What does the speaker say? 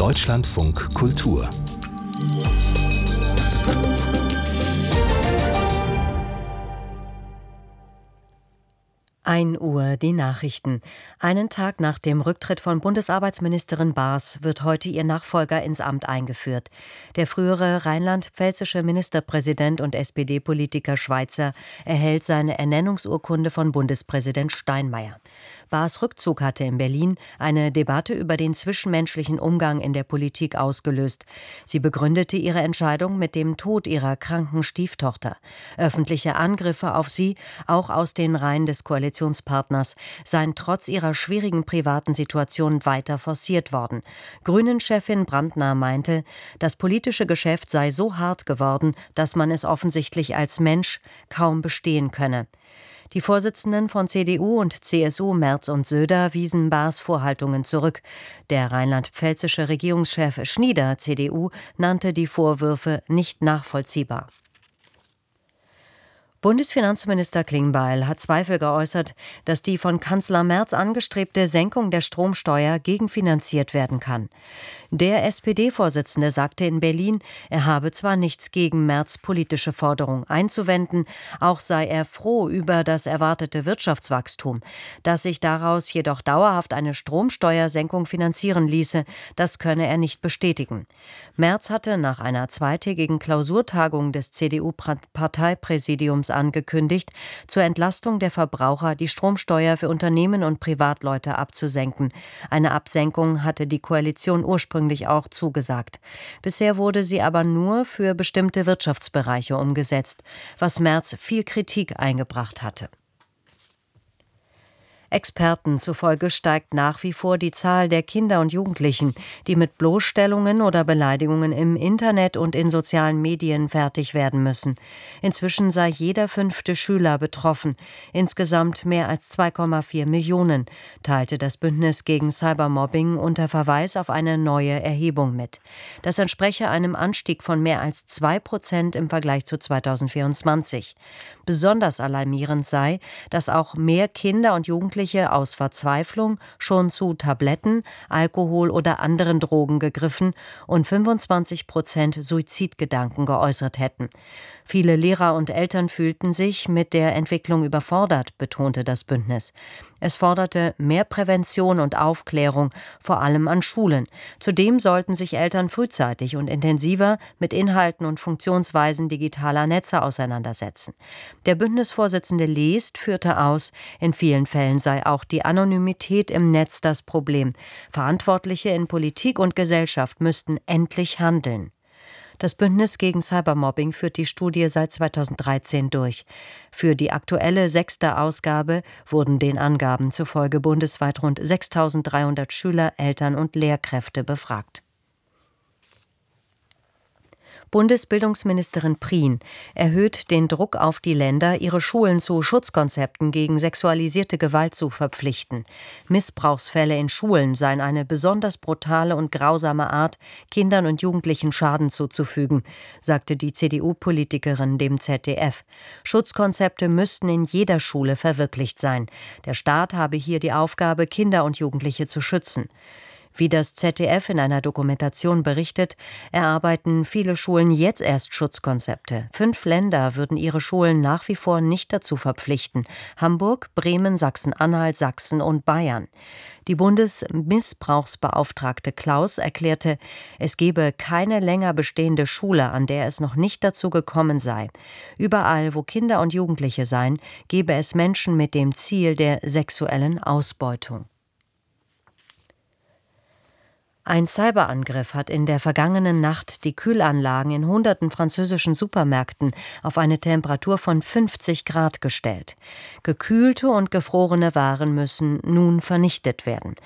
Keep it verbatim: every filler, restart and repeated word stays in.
Deutschlandfunk Kultur. ein Uhr die Nachrichten. Einen Tag nach dem Rücktritt von Bundesarbeitsministerin Baas wird heute ihr Nachfolger ins Amt eingeführt. Der frühere rheinland-pfälzische Ministerpräsident und S P D-Politiker Schweizer erhält seine Ernennungsurkunde von Bundespräsident Steinmeier. Baas' Rückzug hatte in Berlin eine Debatte über den zwischenmenschlichen Umgang in der Politik ausgelöst. Sie begründete ihre Entscheidung mit dem Tod ihrer kranken Stieftochter. Öffentliche Angriffe auf sie, auch aus den Reihen des Koalitionspartners, seien trotz ihrer schwierigen privaten Situation weiter forciert worden. Grünen-Chefin Brandner meinte, das politische Geschäft sei so hart geworden, dass man es offensichtlich als Mensch kaum bestehen könne. Die Vorsitzenden von C D U und C S U, Merz und Söder, wiesen Baas' Vorhaltungen zurück. Der rheinland-pfälzische Regierungschef Schnieder, C D U, nannte die Vorwürfe nicht nachvollziehbar. Bundesfinanzminister Klingbeil hat Zweifel geäußert, dass die von Kanzler Merz angestrebte Senkung der Stromsteuer gegenfinanziert werden kann. Der S P D-Vorsitzende sagte in Berlin, er habe zwar nichts gegen Merz' politische Forderung einzuwenden, auch sei er froh über das erwartete Wirtschaftswachstum. Dass sich daraus jedoch dauerhaft eine Stromsteuersenkung finanzieren ließe, das könne er nicht bestätigen. Merz hatte nach einer zweitägigen Klausurtagung des C D U-Parteipräsidiums angekündigt, zur Entlastung der Verbraucher die Stromsteuer für Unternehmen und Privatleute abzusenken. Eine Absenkung hatte die Koalition ursprünglich auch zugesagt. Bisher wurde sie aber nur für bestimmte Wirtschaftsbereiche umgesetzt, was Merz viel Kritik eingebracht hatte. Experten zufolge steigt nach wie vor die Zahl der Kinder und Jugendlichen, die mit Bloßstellungen oder Beleidigungen im Internet und in sozialen Medien fertig werden müssen. Inzwischen sei jeder fünfte Schüler betroffen, insgesamt mehr als zwei Komma vier Millionen, teilte das Bündnis gegen Cybermobbing unter Verweis auf eine neue Erhebung mit. Das entspreche einem Anstieg von mehr als zwei Prozent im Vergleich zu zweitausendvierundzwanzig. Besonders alarmierend sei, dass auch mehr Kinder und Jugendliche aus Verzweiflung schon zu Tabletten, Alkohol oder anderen Drogen gegriffen und fünfundzwanzig Prozent Suizidgedanken geäußert hätten. Viele Lehrer und Eltern fühlten sich mit der Entwicklung überfordert, betonte das Bündnis. Es forderte mehr Prävention und Aufklärung, vor allem an Schulen. Zudem sollten sich Eltern frühzeitig und intensiver mit Inhalten und Funktionsweisen digitaler Netze auseinandersetzen. Der Bündnisvorsitzende Leest führte aus, in vielen Fällen sei auch die Anonymität im Netz das Problem. Verantwortliche in Politik und Gesellschaft müssten endlich handeln. Das Bündnis gegen Cybermobbing führt die Studie seit zweitausenddreizehn durch. Für die aktuelle sechste Ausgabe wurden den Angaben zufolge bundesweit rund sechstausenddreihundert Schüler, Eltern und Lehrkräfte befragt. Bundesbildungsministerin Prien erhöht den Druck auf die Länder, ihre Schulen zu Schutzkonzepten gegen sexualisierte Gewalt zu verpflichten. Missbrauchsfälle in Schulen seien eine besonders brutale und grausame Art, Kindern und Jugendlichen Schaden zuzufügen, sagte die C D U-Politikerin dem Z D F. Schutzkonzepte müssten in jeder Schule verwirklicht sein. Der Staat habe hier die Aufgabe, Kinder und Jugendliche zu schützen. Wie das Z D F in einer Dokumentation berichtet, erarbeiten viele Schulen jetzt erst Schutzkonzepte. Fünf Länder würden ihre Schulen nach wie vor nicht dazu verpflichten: Hamburg, Bremen, Sachsen-Anhalt, Sachsen und Bayern. Die Bundesmissbrauchsbeauftragte Klaus erklärte, es gebe keine länger bestehende Schule, an der es noch nicht dazu gekommen sei. Überall, wo Kinder und Jugendliche seien, gebe es Menschen mit dem Ziel der sexuellen Ausbeutung. Ein Cyberangriff hat in der vergangenen Nacht die Kühlanlagen in hunderten französischen Supermärkten auf eine Temperatur von fünfzig Grad gestellt. Gekühlte und gefrorene Waren müssen nun vernichtet werden.